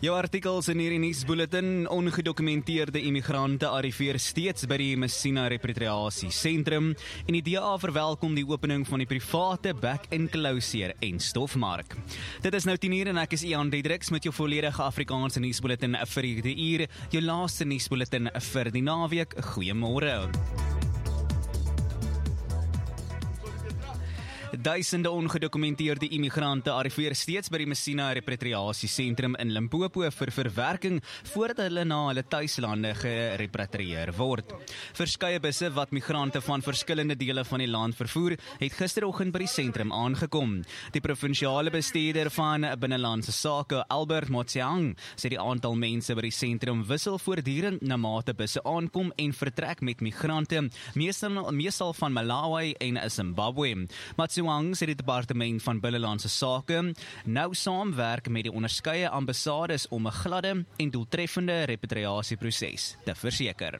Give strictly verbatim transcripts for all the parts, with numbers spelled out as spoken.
Jou artikels in hierdie nuusbulletin: ongedokumenteerde immigrante arriveer steeds by die Messina Repatriasie Sentrum en die D A verwelkom die opening van die private back-enclosure en stofmark. Dit is nou tien uur en ek is Ian Diedriks met jou volledige Afrikaanse nuusbulletin vir hierdie uur, jou laaste nuusbulletin vir die naweek. Goeiemôre. Duisende ongedokumenteerde immigrante arriveer steeds by die Messina Repatriasie Sentrum in Limpopo vir verwerking voordat hulle na hulle tuislande gerepatrieer word. Verskeie busse wat migrante van verskillende dele van die land vervoer, het gisteroggend by die sentrum aangekom. Die provinsiale bestuurder van Binnelandse Sake, Albert Motsiang, sê die aantal mense by die sentrum wissel voortdurend na mate busse aankom en vertrek met migrante, meestal, meestal van Malawi en Zimbabwe. Motsiang sê die departement van Binnelandse Sake nou saamwerk met die onderskeie ambassades om 'n gladde en doeltreffende repatriasieproses te verseker.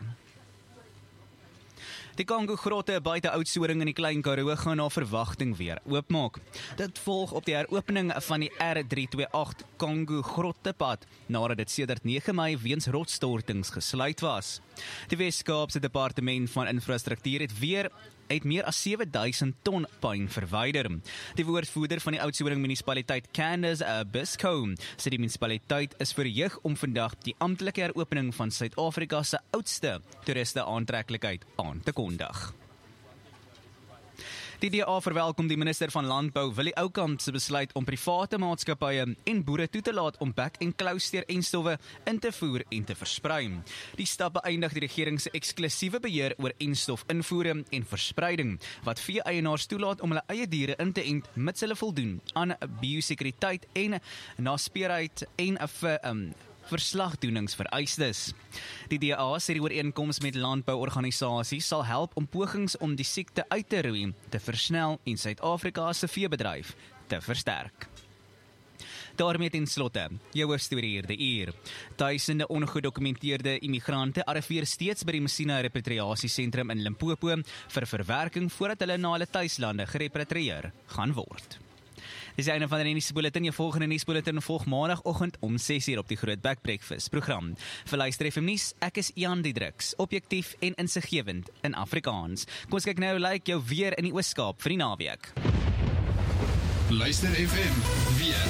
Die Kongo-grotte buite Oudtshoorn in die Klein Karoo gaan na verwagting weer oopmaak. Dit volg op die heropening van die R drie twee agt Kongo-grottepad, nadat dit sedert nege Mei weens rotsstortings gesluit was. Die Wes-Kaapse Departement van Infrastruktuur het weer het meer as sewe duisend ton puin verwyder. Die woordvoerder van die Oudtshoorn munisipaliteit, Candace uh, Biscombe, sê die munisipaliteit is verheug om vandag die amptelike heropening van Suid-Afrika se oudste toeriste aantreklikheid aan te kondig. Die D A verwelkom die minister van Landbou, Willie Oukamp, se besluit om private maatskappye en boere toe te laat om back-enclosure en stowwe in te voer en te versprei. Die stap beëindig die regering se eksklusiewe beheer oor enstof invoere en verspreiding, wat vee-eienaars toelaat om hulle eie diere in te ent, mits hulle voldoen aan biosekuriteit en naspeurheid en 'n vir um, verslagdoeningsvereistes. Die D A sê die ooreenkoms met landbouorganisasies sal help om pogings om die siekte uit te roei te versnel en Suid-Afrika se veebedryf te versterk. Daarmee ten slotte, jou hoofstorie hierdie uur. Duisende ongedokumenteerde immigrante arriveer steeds by die Messina Repatriasie Sentrum in Limpopo vir verwerking voordat hulle na hulle tuislande gerepatrieer gaan word. Dis een van die nuusbulletin. Jou volgende nuusbulletin volg maandagoggend om ses uur op die Groot Back Breakfast program. Vir Luister F M nuus, ek is Ian Diedriks, objektief en insiggewend in Afrikaans. Kom ons kyk nou like jou weer in die Oos-Kaap vir die naweek. Luister F M weer.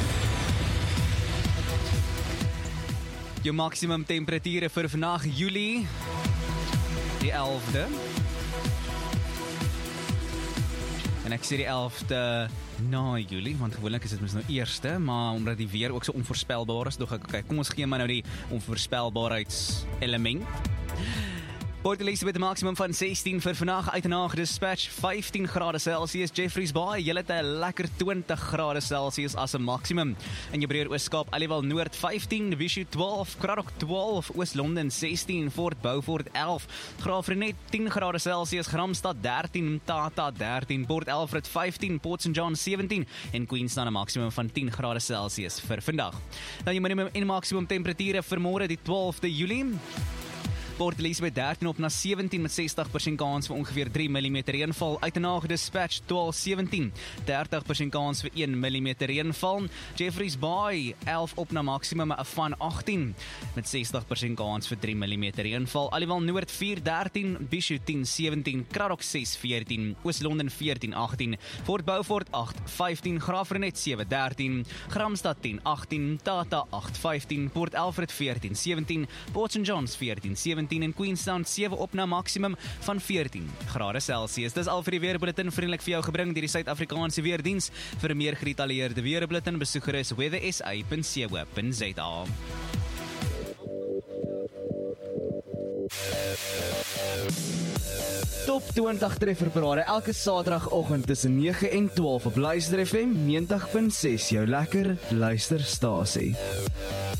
Jou maksimum temperature vir vandag Julie die elfde. En ek sê die elfde na Julie, want gewoonlik is dit mos nou eerste, maar omdat die weer ook so onvoorspelbaar is, dog ek, okay, kom ons gee maar nou die onvoorspelbaarheidselement. Port Elizabeth maksimum van sestien vir vandag, Uitenhage Dispatch vyftien grade Celsius, Jeffreys Bay, julle het 'n lekker twintig grade Celsius as 'n maksimum. In jou breër Oos-Kaap, Aliwal Noord vyftien, Vishu twaalf, Kraddock twaalf, Oos-London sestien, Fort Beaufort elf, Graafrenet tien grade Celsius, Gramstad dertien, Mthatha dertien, Port Alfred vyftien, Port Saint John sewentien en Queenstown 'n maksimum van tien grade Celsius vir vandag. Dan jou minimum en maksimum temperature vir môre die twaalfde Julie. Port Elizabeth dertien op na sewentien met sestig persent kans vir ongeveer drie millimeter reënval. Uitenhage Dispatch twaalf sewentien, dertig persent kans vir een millimeter reënval. Jeffreys Bay elf op na maksimum van agtien met sestig persent kans vir drie millimeter reënval. Aliwal Noord vier dertien, Vishu tien sewentien, Kraddock ses veertien, Oos-London veertien agtien, Fort Beaufort agt vyftien, Graafrenet sewe dertien, Gramstad tien agtien, Mthatha agt vyftien, Port Alfred veertien sewentien, Port Saint Johns veertien sewentien en Queenstown sewe op na maksimum van veertien grade Celsius. Dis al vir die weerbulletin, vriendelik vir jou gebring deur die Suid-Afrikaanse Weerdiens. Vir meer gedetailleerde weerbulletin besoek gerus weather s a punt co punt z a. Top twintig trefferparade elke Saterdagoggend tussen nege en twaalf op Luister F M negentig punt ses, jou lekker luisterstasie.